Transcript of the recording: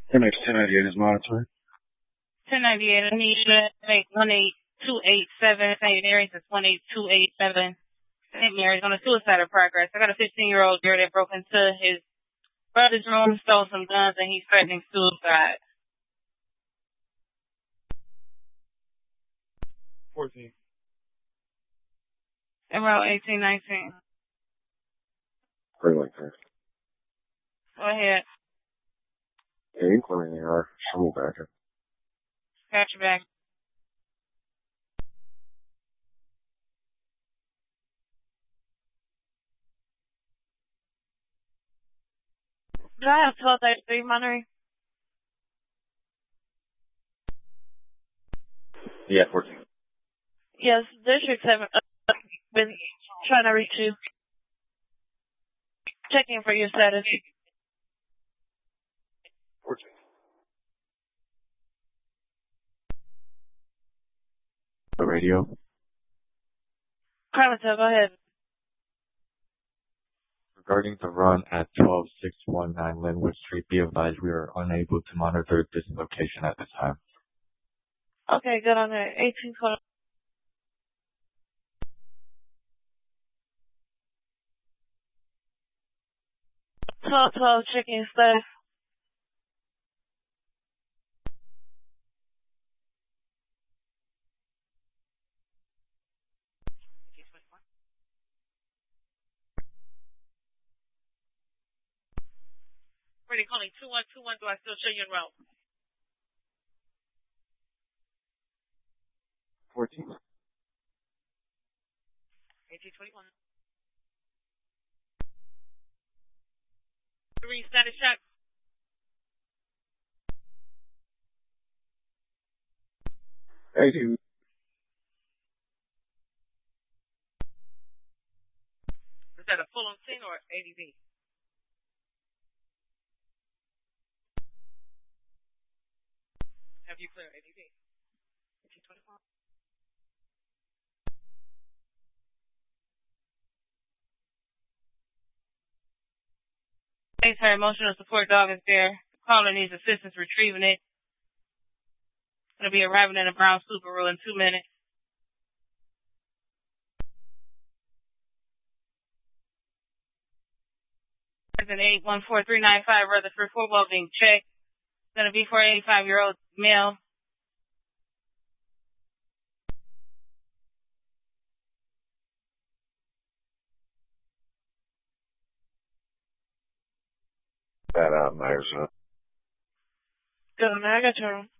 MX1098 is monitoring. 1098, I need you to make 18287, St. Mary's is 18287. St. Mary's on a suicidal progress. I got a 15-year-old girl that broke into his brother's room, stole some guns, and he's threatening suicide. 14. Emerald 1819. Green light there. Go ahead. Yeah, you can call me in the ER. Show me back. Got your back. Do I have 1233 monitoring? Yeah, 14. Yes, District 7 been trying to reach you. Checking for your status. 14. The radio. Carlton, go ahead. Regarding the run at 12619 Linwood Street, be advised we are unable to monitor this location at this time. Okay, good on there. 1820. 1212 checking status. Ready, calling 2121. Do I still show you en route? 14. 1821. 3 status check. 18. Is that a full on scene or ADV? Have you cleared ADV? 1824. Thanks, her emotional support dog is there. The caller needs assistance retrieving it. It'll be arriving in a brown Subaru in 2 minutes. There's an 814395 Rutherford 4 well being checked. It's going to be for an 85-year-old male. That Myers. Good, I got your room.